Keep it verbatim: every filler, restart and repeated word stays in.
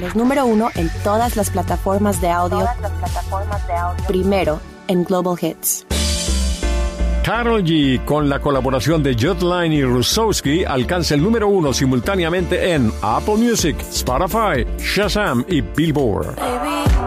los número uno en todas las plataformas de audio. Todas las plataformas de audio. Primero en Global Hits. Karol G, con la colaboración de Jotline y Rusowski, alcanza el número uno simultáneamente en Apple Music, Spotify, Shazam y Billboard. Baby,